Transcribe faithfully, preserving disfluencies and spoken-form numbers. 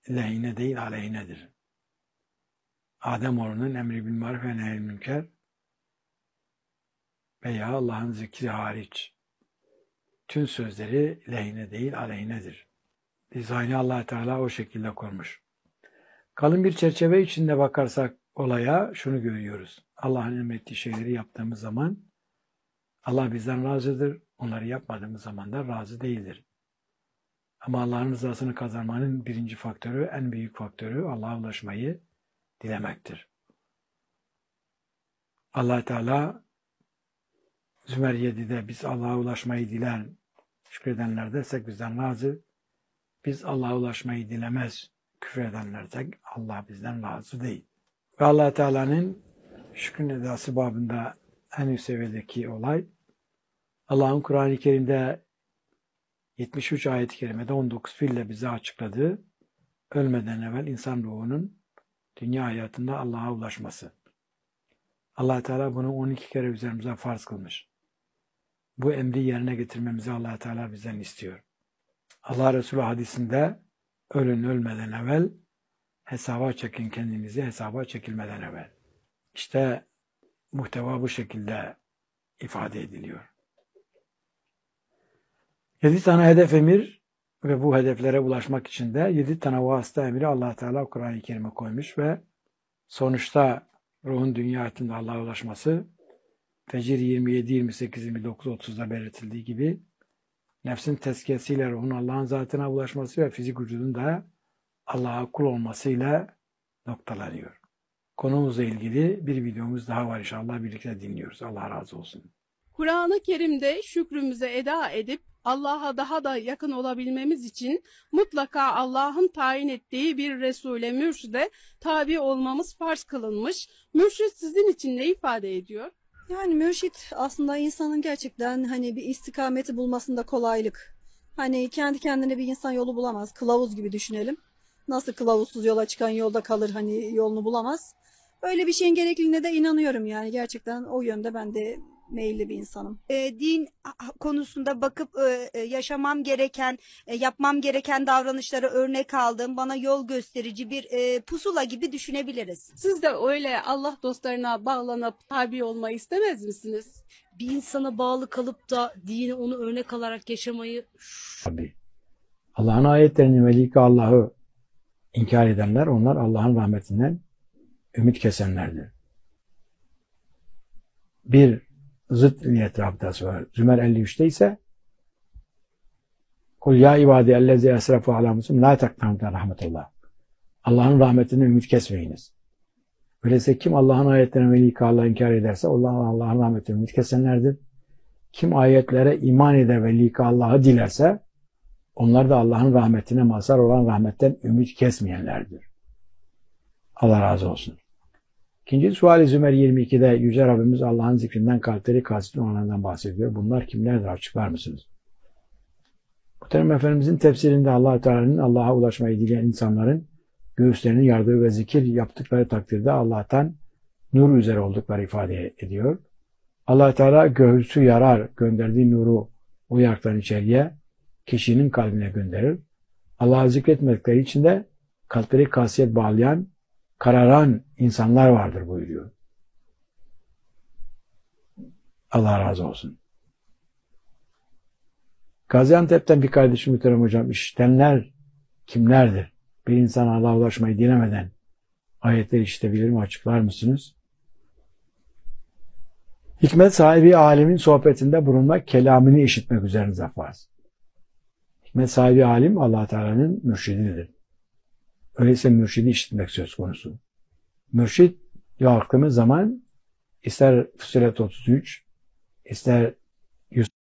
lehine değil aleyhinedir. Ademoğlunun emri bil maruf ve nehyül münker veya Allah'ın zikri hariç tüm sözleri lehine değil aleyhinedir. Dizaynı Allah Teala o şekilde kurmuş. Kalın bir çerçeve içinde bakarsak olaya şunu görüyoruz. Allah'ın emrettiği şeyleri yaptığımız zaman Allah bizden razıdır. Onları yapmadığımız zaman da razı değildir. Ama Allah'ın rızasını kazanmanın birinci faktörü, en büyük faktörü Allah'a ulaşmayı dilemektir. Allah Teala Zümer yedide biz Allah'a ulaşmayı dilen, şükredenler dersek bizden razı. Biz Allah'a ulaşmayı dilemez, küfredenlersek Allah bizden razı değil. Ve Allah Teala'nın şükrün edası babında en üst seviyedeki olay, Allah'ın Kur'an-ı Kerim'de yetmiş üç ayet-i kerimede on dokuz fiille bize açıkladığı, ölmeden evvel insan ruhunun dünya hayatında Allah'a ulaşması. Allah Teala bunu on iki kere üzerimize farz kılmış. Bu emri yerine getirmemizi Allah Teala bizden istiyor. Allah Resulü hadisinde ölün ölmeden evvel hesaba çekin kendinizi hesaba çekilmeden evvel. İşte muhteva bu şekilde ifade ediliyor. Yedi tane hedef emir ve bu hedeflere ulaşmak için de yedi tane vasıta emri Allah Teala Kur'an-ı Kerim'e koymuş ve sonuçta ruhun dünya hayatında Allah'a ulaşması Fecir yirmi yedi, yirmi sekiz, yirmi dokuz, otuzda belirtildiği gibi nefsin tezkiyesiyle ruhun Allah'ın zatına ulaşması ve fizik vücudun da Allah'a kul olmasıyla noktalanıyor. Konumuzla ilgili bir videomuz daha var inşallah birlikte dinliyoruz. Allah razı olsun. Kur'an-ı Kerim'de şükrümüzü eda edip Allah'a daha da yakın olabilmemiz için mutlaka Allah'ın tayin ettiği bir Resul'e, mürşide tabi olmamız farz kılınmış. Mürşid sizin için ne ifade ediyor? Yani mürşit aslında insanın gerçekten hani bir istikameti bulmasında kolaylık. Hani kendi kendine bir insan yolu bulamaz. Kılavuz gibi düşünelim. Nasıl kılavuzsuz yola çıkan yolda kalır, hani yolunu bulamaz. Öyle bir şeyin gerekliliğine de inanıyorum yani. Gerçekten o yönde ben de meyilli bir insanım. E, din konusunda bakıp e, yaşamam gereken, e, yapmam gereken davranışlara örnek aldığım, bana yol gösterici bir e, pusula gibi düşünebiliriz. Siz de öyle Allah dostlarına bağlanıp tabi olmayı istemez misiniz? Bir insana bağlı kalıp da dini onu örnek alarak yaşamayı... Tabii. Allah'ın ayetlerini velike Allah'ı inkar edenler, onlar Allah'ın rahmetinden ümit kesenlerdir. Bir zıt niyet rabıtası var. Zümer elli üçte ise Kul ya ibadi ellezi esrafu ala musum la taknatu rahmetullah. Allah'ın rahmetinden ümit kesmeyiniz. Öyleyse kim Allah'ın ayetlerine velike Allah'ı inkar ederse Allah'ın Allah'ın rahmetinden ümit kesenlerdir. Kim ayetlere iman eder velike Allah'ı dilerse onlar da Allah'ın rahmetine mazhar olan rahmetten ümit kesmeyenlerdir. Allah razı olsun. İkinci suali Zümer yirmi ikide Yüce Rabbimiz Allah'ın zikrinden kalpleri kasıtlı olanlardan bahsediyor. Bunlar kimlerdir? Açıklar mısınız? Muhterem Efendimizin tefsirinde Allah Teala'nın Allah'a ulaşmayı dileyen insanların göğüslerinin yardığı ve zikir yaptıkları takdirde Allah'tan nur üzere oldukları ifade ediyor. Allah Teala göğüsü yarar gönderdiği nuru uyarktan içeriye kişinin kalbine gönderir. Allah'ı zikretmedikleri için de kalpleri kasiyet bağlayan, kararan insanlar vardır buyuruyor. Allah razı olsun. Gaziantep'ten bir kardeşim muhterem hocam, işitenler kimlerdir? Bir insan Allah'a ulaşmayı dilemeden ayetleri işitebilir mi? Açıklar mısınız? Hikmet sahibi alimin sohbetinde bulunmak, kelamını işitmek üzerinize farz. Hikmet sahibi alim Allah Teala'nın mürşididir. Öyleyse mürşidi işitmek söz konusu. Mürşid baktığımız zaman ister Fussilet otuz üç, ister